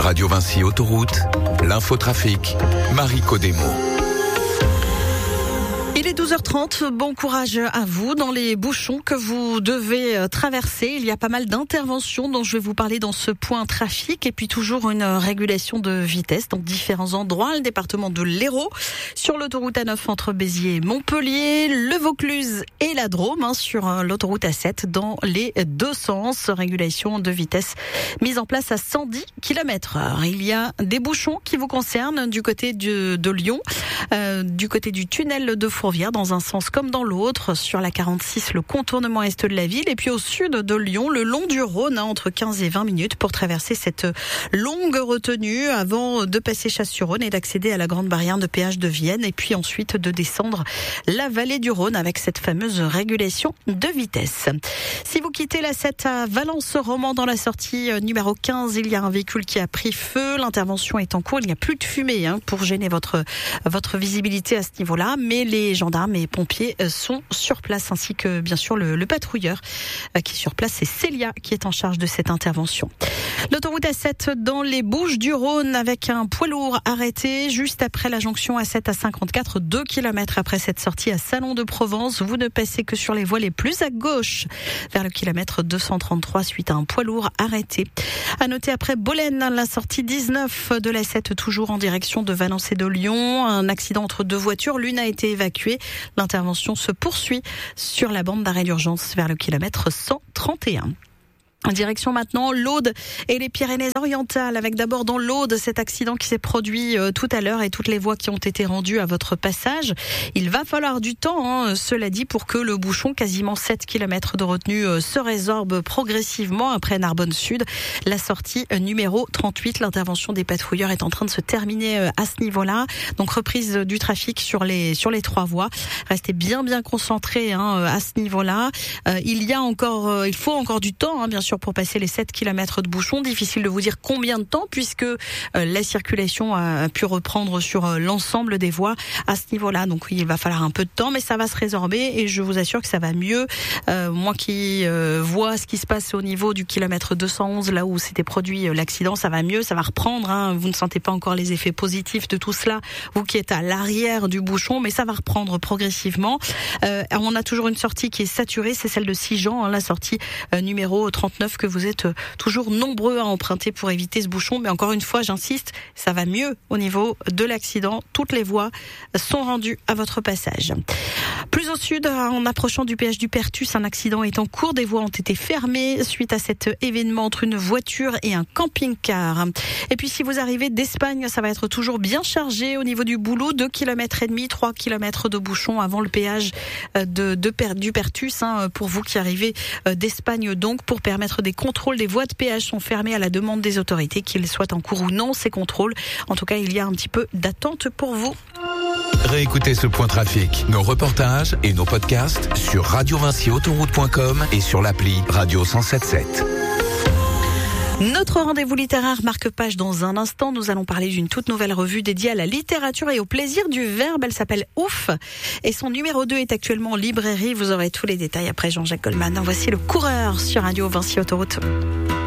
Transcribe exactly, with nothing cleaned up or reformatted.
Radio Vinci Autoroute, l'infotrafic, Marie Codemo. Il est douze heures trente, bon courage à vous dans les bouchons que vous devez traverser. Il y a pas mal d'interventions dont je vais vous parler dans ce point trafic et puis toujours une régulation de vitesse dans différents endroits. Le département de l'Hérault, sur l'autoroute A neuf entre Béziers et Montpellier, le Vaucluse et la Drôme, hein, sur l'autoroute A sept dans les deux sens. Régulation de vitesse mise en place à cent dix kilomètres heure. Il y a des bouchons qui vous concernent du côté de, de Lyon, euh, du côté du tunnel de Fourvière, dans un sens comme dans l'autre, sur la quarante-six, le contournement est de la ville, et puis au sud de Lyon, le long du Rhône, hein, entre quinze et vingt minutes pour traverser cette longue retenue avant de passer Chasse-sur-Rhône et d'accéder à la grande barrière de péage de Vienne, et puis ensuite de descendre la vallée du Rhône avec cette fameuse régulation de vitesse. Si vous quittez la sept à Valence-Roman dans la sortie numéro quinze, il y a un véhicule qui a pris feu, l'intervention est en cours, il n'y a plus de fumée hein, pour gêner votre, votre visibilité à ce niveau-là, mais les gendarmes et pompiers sont sur place, ainsi que bien sûr le, le patrouilleur qui est sur place. C'est Célia qui est en charge de cette intervention. L'autoroute A sept dans les Bouches-du-Rhône avec un poids lourd arrêté juste après la jonction A sept à cinquante-quatre, deux kilomètres après cette sortie à Salon-de-Provence. Vous ne passez que sur les voies les plus à gauche vers le kilomètre deux cent trente-trois suite à un poids lourd arrêté. À noter après Bolène, la sortie dix-neuf de l'A sept toujours en direction de Valence et de Lyon. Un accident entre deux voitures, l'une a été évacuée. L'intervention se poursuit sur la bande d'arrêt d'urgence vers le kilomètre cent trente et un. En direction maintenant l'Aude et les Pyrénées-Orientales, avec d'abord dans l'Aude cet accident qui s'est produit euh, tout à l'heure et toutes les voies qui ont été rendues à votre passage. Il va falloir du temps, hein, cela dit, pour que le bouchon, quasiment sept kilomètres de retenue, euh, se résorbe progressivement après Narbonne Sud. La sortie euh, numéro trente-huit, l'intervention des patrouilleurs est en train de se terminer euh, à ce niveau-là. Donc reprise du trafic sur les sur les trois voies. Restez bien bien concentrés hein, à ce niveau-là. Euh, il y a encore, euh, il faut encore du temps, hein, bien sûr, pour passer les sept kilomètres de bouchon. Difficile de vous dire combien de temps puisque euh, la circulation a pu reprendre sur euh, l'ensemble des voies à ce niveau-là. Donc il va falloir un peu de temps, mais ça va se résorber et je vous assure que ça va mieux. Euh, moi qui euh, vois ce qui se passe au niveau du kilomètre deux cent onze, là où s'était produit euh, l'accident, ça va mieux, ça va reprendre. Hein. Vous ne sentez pas encore les effets positifs de tout cela, vous qui êtes à l'arrière du bouchon, mais ça va reprendre progressivement. Euh, on a toujours une sortie qui est saturée, c'est celle de Sigean, hein, la sortie euh, numéro trente-neuf que vous êtes toujours nombreux à emprunter pour éviter ce bouchon. Mais encore une fois, j'insiste, ça va mieux au niveau de l'accident. Toutes les voies sont rendues à votre passage. Plus au sud, en approchant du péage du Pertus, un accident est en cours. Des voies ont été fermées suite à cet événement entre une voiture et un camping-car. Et puis si vous arrivez d'Espagne, ça va être toujours bien chargé au niveau du Boulot. deux kilomètres et demi, trois kilomètres de bouchon avant le péage de, de, du Pertus, hein, pour vous qui arrivez d'Espagne donc, pour permettre des contrôles. Des voies de péage sont fermées à la demande des autorités, qu'ils soient en cours ou non, ces contrôles. En tout cas, il y a un petit peu d'attente pour vous. Réécoutez ce point trafic, nos reportages et nos podcasts sur radio vinci autoroute point com et sur l'appli Radio cent soixante-dix-sept. Notre rendez-vous littéraire marque page dans un instant. Nous allons parler d'une toute nouvelle revue dédiée à la littérature et au plaisir du verbe. Elle s'appelle Ouf et son numéro deux est actuellement en librairie. Vous aurez tous les détails après Jean-Jacques Goldman. Voici Le Coureur sur Radio Vinci Autoroute.